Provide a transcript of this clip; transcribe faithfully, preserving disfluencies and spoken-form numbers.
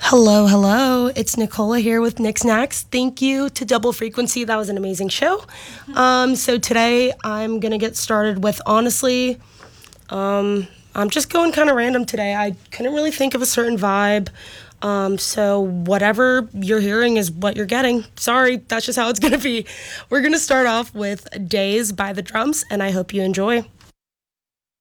Hello, hello. It's Nicola here with Nick Snacks. Thank you to Double Frequency. That was an amazing show. Um, so today I'm going to get started with, honestly, um, I'm just going kind of random today. I couldn't really think of a certain vibe. Um, so whatever you're hearing is what you're getting. Sorry, that's just how it's going to be. We're going to start off with Days by the Drums, and I hope you enjoy.